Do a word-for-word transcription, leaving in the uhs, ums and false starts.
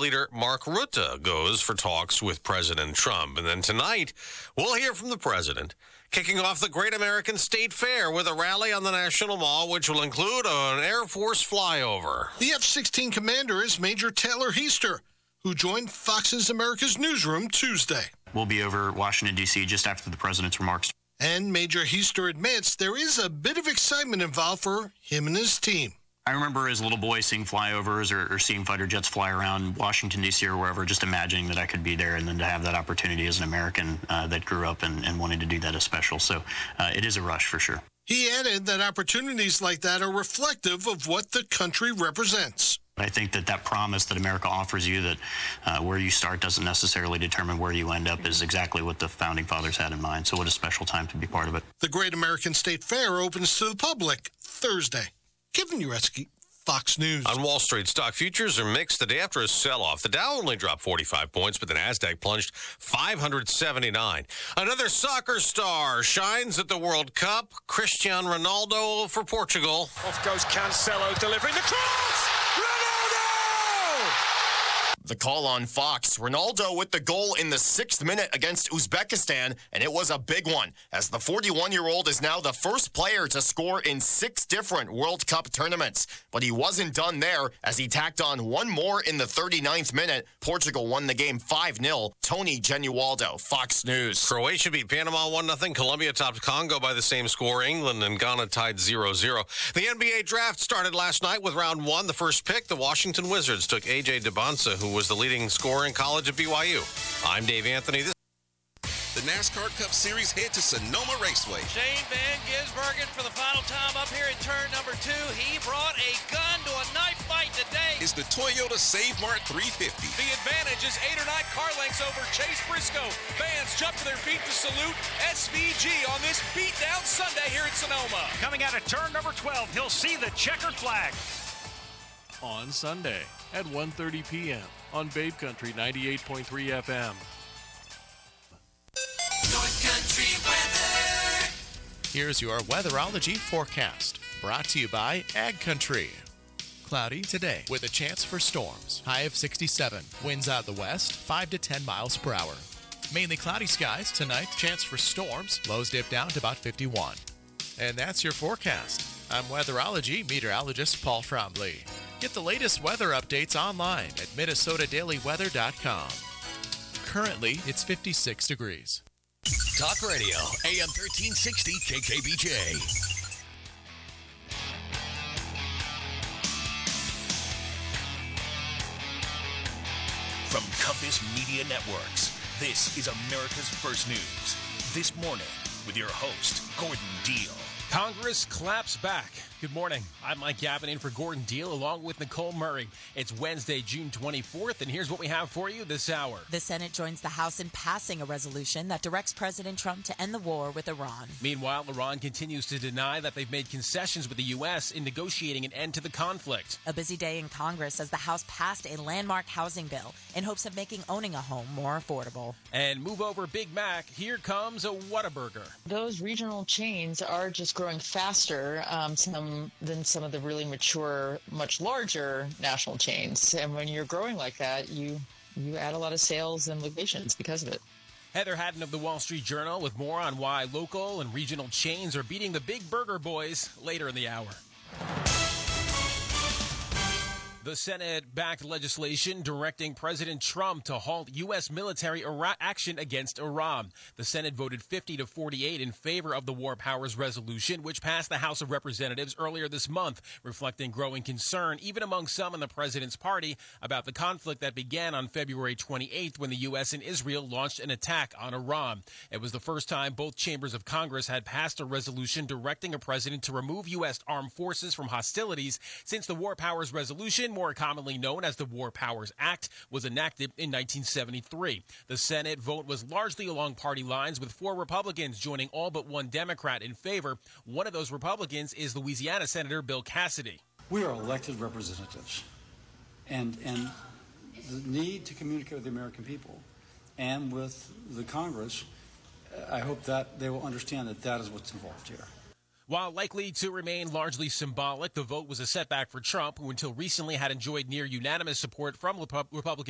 leader Mark Rutte goes for talks with President Trump. And then tonight, we'll hear from the president, kicking off the Great American State Fair with a rally on the National Mall, which will include an Air Force flyover. The F sixteen commander is Major Taylor Heister, who joined Fox's America's Newsroom Tuesday. We'll be over Washington, D C just after the president's remarks. And Major Heister admits there is a bit of excitement involved for him and his team. I remember as a little boy seeing flyovers or, or seeing fighter jets fly around Washington, D C or wherever, just imagining that I could be there, and then to have that opportunity as an American uh, that grew up and, and wanted to do that is special. So uh, it is a rush for sure. He added that opportunities like that are reflective of what the country represents. I think that that promise that America offers you, that uh, where you start doesn't necessarily determine where you end up, is exactly what the Founding Fathers had in mind. So what a special time to be part of it. The Great American State Fair opens to the public Thursday. Kevin Uretsky, Fox News. On Wall Street, stock futures are mixed the day after a sell-off. The Dow only dropped forty-five points, but the Nasdaq plunged five hundred seventy-nine. Another soccer star shines at the World Cup. Cristiano Ronaldo for Portugal. Off goes Cancelo, delivering the cross! The call on Fox, Ronaldo with the goal in the sixth minute against Uzbekistan, and it was a big one, as the forty-one-year-old is now the first player to score in six different World Cup tournaments. But he wasn't done there, as he tacked on one more in the thirty-ninth minute. Portugal won the game five nil. Tony Genualdo, Fox News. Croatia beat Panama one nothing. Colombia topped Congo by the same score. England and Ghana tied zero zero. The N B A draft started last night with round one. The first pick, the Washington Wizards, took A J DeBonsa, who was the leading scorer in college at B Y U. I'm Dave Anthony. This The NASCAR Cup Series head to Sonoma Raceway. Shane Van Gisbergen for the final time up here in turn number two. He brought a gun to a knife fight today. It's the Toyota Save Mart three fifty. The advantage is eight or nine car lengths over Chase Briscoe. Fans jump to their feet to salute S V G on this beatdown Sunday here in Sonoma. Coming out of turn number twelve, he'll see the checkered flag. On Sunday at one thirty p.m. on Babe Country ninety-eight point three F M. North Country weather. Here's your weatherology forecast, brought to you by Ag Country. Cloudy today with a chance for storms. High of sixty-seven. Winds out the west, five to ten miles per hour. Mainly cloudy skies tonight. Chance for storms. Lows dip down to about fifty-one. And that's your forecast. I'm weatherology meteorologist Paul Frombley. Get the latest weather updates online at Minnesota Daily Weather dot com. Currently, it's fifty-six degrees. Talk Radio, A M thirteen sixty K K B J. From Compass Media Networks, this is America's First News. This morning, with your host, Gordon Deal. Congress claps back. Good morning. I'm Mike Gavin in for Gordon Deal along with Nicole Murray. It's Wednesday, June twenty-fourth, and here's what we have for you this hour. The Senate joins the House in passing a resolution that directs President Trump to end the war with Iran. Meanwhile, Iran continues to deny that they've made concessions with the U S in negotiating an end to the conflict. A busy day in Congress as the House passed a landmark housing bill in hopes of making owning a home more affordable. And move over Big Mac, here comes a Whataburger. Those regional chains are just growing faster um, some, than some of the really mature, much larger national chains. And when you're growing like that, you you add a lot of sales and locations because of it. Heather Haddon of the Wall Street Journal with more on why local and regional chains are beating the big burger boys later in the hour. The Senate backed legislation directing President Trump to halt U S military Iraq action against Iran. The Senate voted fifty to forty-eight in favor of the War Powers Resolution, which passed the House of Representatives earlier this month, reflecting growing concern, even among some in the president's party, about the conflict that began on February twenty-eighth when the U S and Israel launched an attack on Iran. It was the first time both chambers of Congress had passed a resolution directing a president to remove U S armed forces from hostilities since the War Powers Resolution, more commonly known as the War Powers Act, was enacted in nineteen seventy-three. The Senate vote was largely along party lines, with four Republicans joining all but one Democrat in favor. One of those Republicans is Louisiana Senator Bill Cassidy. We are elected representatives, and, and the need to communicate with the American people and with the Congress, I hope that they will understand that that is what's involved here. While likely to remain largely symbolic, the vote was a setback for Trump, who until recently had enjoyed near unanimous support from Republicans.